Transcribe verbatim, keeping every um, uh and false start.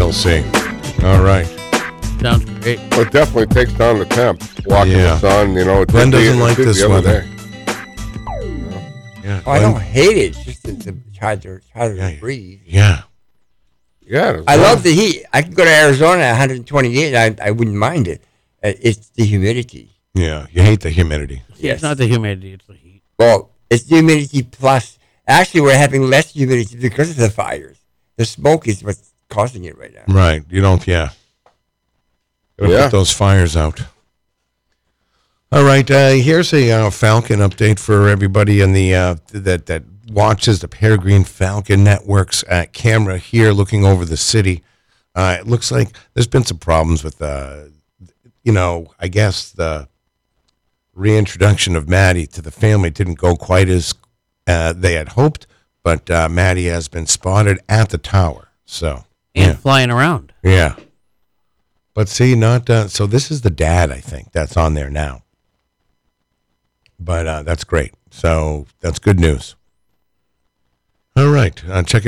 We'll see. All right. Sounds great. Well, it definitely takes down the temp. Walking Yeah. the sun, you know. It Glenn did the- doesn't it like did this the other weather. day. Yeah. Oh, I Glenn- don't hate it. It's just it's, it's harder, it's harder Yeah, to yeah. breathe. Yeah. Yeah. it I was- love the heat. I could go to Arizona at one hundred twenty-eight. I, I wouldn't mind it. Uh, It's the humidity. Yeah. You hate the humidity. Yeah, it's not the humidity, it's the heat. Well, it's the humidity plus. Actually, we're having less humidity because of the fires. The smoke is what's causing it right now. Right. You don't, yeah. Gotta Yeah. put those fires out. All right. Uh, here's a uh, Falcon update for everybody in the uh, that that watches the Peregrine Falcon Network's uh, camera here, looking over the city. Uh, it looks like there's been some problems with, uh, you know, I guess the reintroduction of Maddie to the family didn't go quite as uh, they had hoped, but uh, Maddie has been spotted at the tower. So And yeah. flying around. Yeah. But see, not uh, so. This is the dad, I think, that's on there now. But uh, that's great. So that's good news. All right. Uh, check it